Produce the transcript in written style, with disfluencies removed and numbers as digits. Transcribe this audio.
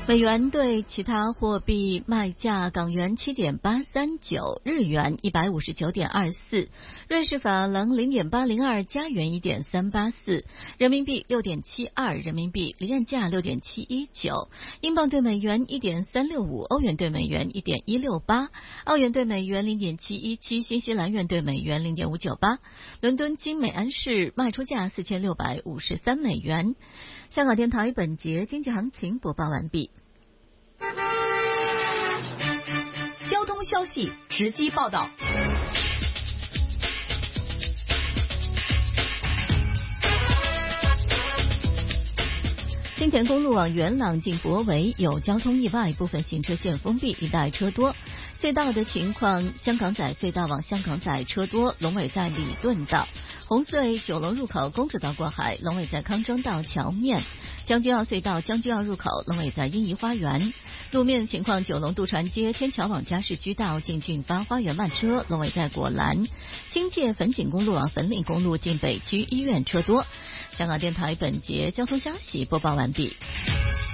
美元对其他货币卖价：港元7.839，日元159.24，瑞士法郎0.802，加元1.384，人民币6.72，人民币离岸价6.719，英镑对美元1.365，欧元对美元1.168，澳元对美元0.717，新西兰元对美元0.598。伦敦金每安士卖出价4653美元。香港电台本节经济行情播报完毕。 交通消息直击报道。 新田公路往元朗进博围有交通意外，部分行车线封闭，一带车多。隧道的情况，香港仔隧道往香港仔车多，龙尾在礼顿道；红隧九龙入口公主道过海，龙尾在康庄道桥面；将军澳隧道将军澳入口，龙尾在欣怡花园。路面情况，九龙渡船街天桥往嘉士居道进俊发花园慢车，龙尾在果栏；新界粉锦公路往粉岭公路进北区医院车多。香港电台本节交通消息播报完毕。